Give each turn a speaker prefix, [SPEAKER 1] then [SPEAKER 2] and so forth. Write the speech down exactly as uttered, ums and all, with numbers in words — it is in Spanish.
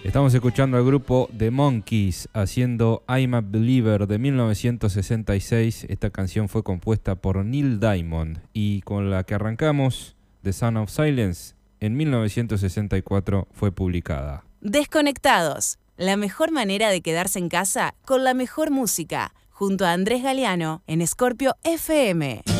[SPEAKER 1] Estamos escuchando al grupo The Monkees haciendo I'm a Believer de mil novecientos sesenta y seis. Esta canción fue compuesta por Neil Diamond y con la que arrancamos, The Sound of Silence, en mil novecientos sesenta y cuatro fue publicada.
[SPEAKER 2] Desconectados, la mejor manera de quedarse en casa con la mejor música, junto a Andrés Galeano en Scorpio F M.